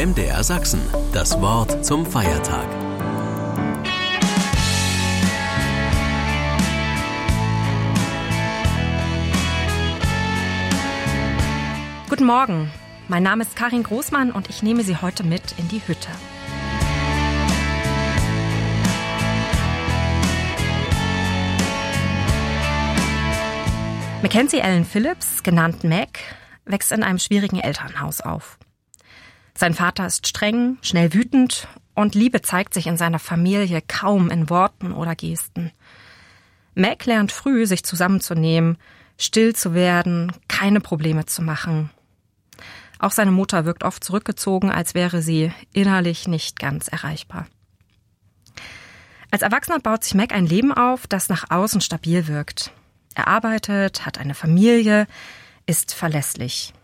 MDR Sachsen, das Wort zum Feiertag. Guten Morgen, mein Name ist Karin Großmann und ich nehme Sie heute mit in die Hütte. Mackenzie Allen Phillips, genannt Mac, wächst in einem schwierigen Elternhaus auf. Sein Vater ist streng, schnell wütend und Liebe zeigt sich in seiner Familie kaum in Worten oder Gesten. Mac lernt früh, sich zusammenzunehmen, still zu werden, keine Probleme zu machen. Auch seine Mutter wirkt oft zurückgezogen, als wäre sie innerlich nicht ganz erreichbar. Als Erwachsener baut sich Mac ein Leben auf, das nach außen stabil wirkt. Er arbeitet, hat eine Familie, ist verlässlich.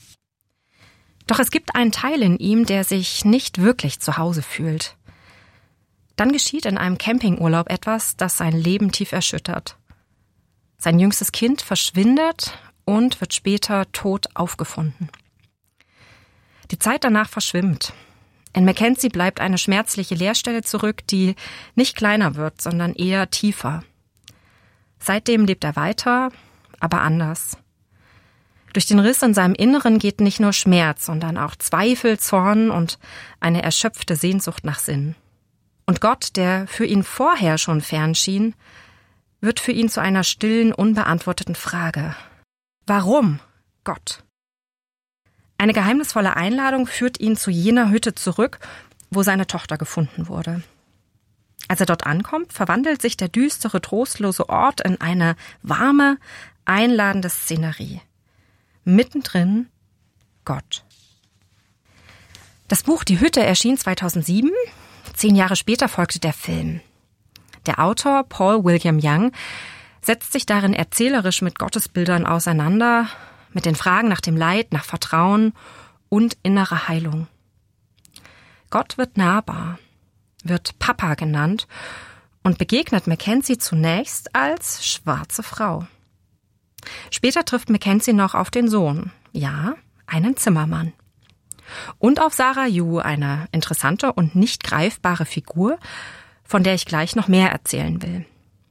Doch es gibt einen Teil in ihm, der sich nicht wirklich zu Hause fühlt. Dann geschieht in einem Campingurlaub etwas, das sein Leben tief erschüttert. Sein jüngstes Kind verschwindet und wird später tot aufgefunden. Die Zeit danach verschwimmt. In Mackenzie bleibt eine schmerzliche Leerstelle zurück, die nicht kleiner wird, sondern eher tiefer. Seitdem lebt er weiter, aber anders. Durch den Riss in seinem Inneren geht nicht nur Schmerz, sondern auch Zweifel, Zorn und eine erschöpfte Sehnsucht nach Sinn. Und Gott, der für ihn vorher schon fern schien, wird für ihn zu einer stillen, unbeantworteten Frage. Warum, Gott? Eine geheimnisvolle Einladung führt ihn zu jener Hütte zurück, wo seine Tochter gefunden wurde. Als er dort ankommt, verwandelt sich der düstere, trostlose Ort in eine warme, einladende Szenerie. Mittendrin Gott. Das Buch Die Hütte erschien 2007. 10 Jahre später folgte der Film. Der Autor Paul William Young setzt sich darin erzählerisch mit Gottesbildern auseinander, mit den Fragen nach dem Leid, nach Vertrauen und innerer Heilung. Gott wird nahbar, wird Papa genannt und begegnet Mackenzie zunächst als schwarze Frau. Später trifft Mackenzie noch auf den Sohn, ja, einen Zimmermann. Und auf Sarah Yu, eine interessante und nicht greifbare Figur, von der ich gleich noch mehr erzählen will.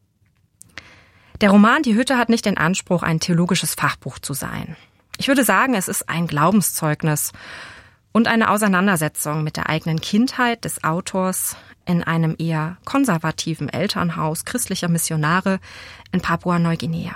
Der Roman Die Hütte hat nicht den Anspruch, ein theologisches Fachbuch zu sein. Ich würde sagen, es ist ein Glaubenszeugnis und eine Auseinandersetzung mit der eigenen Kindheit des Autors in einem eher konservativen Elternhaus christlicher Missionare in Papua-Neuguinea.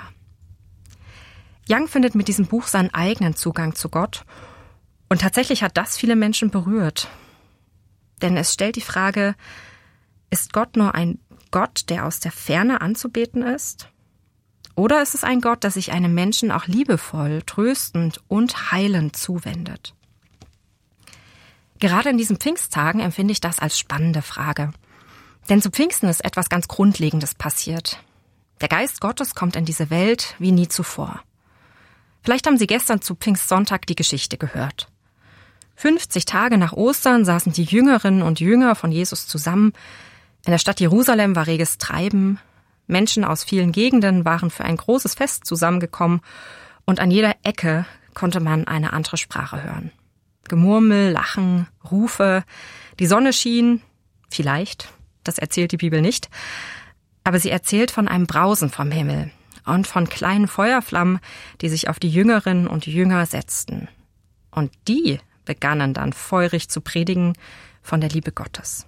Young findet mit diesem Buch seinen eigenen Zugang zu Gott und tatsächlich hat das viele Menschen berührt. Denn es stellt die Frage, ist Gott nur ein Gott, der aus der Ferne anzubeten ist? Oder ist es ein Gott, der sich einem Menschen auch liebevoll, tröstend und heilend zuwendet? Gerade in diesen Pfingsttagen empfinde ich das als spannende Frage. Denn zu Pfingsten ist etwas ganz Grundlegendes passiert. Der Geist Gottes kommt in diese Welt wie nie zuvor. Vielleicht haben Sie gestern zu Pfingstsonntag die Geschichte gehört. 50 Tage nach Ostern saßen die Jüngerinnen und Jünger von Jesus zusammen. In der Stadt Jerusalem war reges Treiben. Menschen aus vielen Gegenden waren für ein großes Fest zusammengekommen und an jeder Ecke konnte man eine andere Sprache hören. Gemurmel, Lachen, Rufe, die Sonne schien, vielleicht, das erzählt die Bibel nicht, aber sie erzählt von einem Brausen vom Himmel und von kleinen Feuerflammen, die sich auf die Jüngerinnen und Jünger setzten. Und die begannen dann feurig zu predigen von der Liebe Gottes.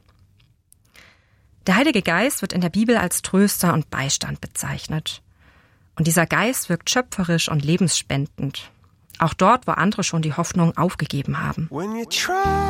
Der Heilige Geist wird in der Bibel als Tröster und Beistand bezeichnet. Und dieser Geist wirkt schöpferisch und lebensspendend. Auch dort, wo andere schon die Hoffnung aufgegeben haben.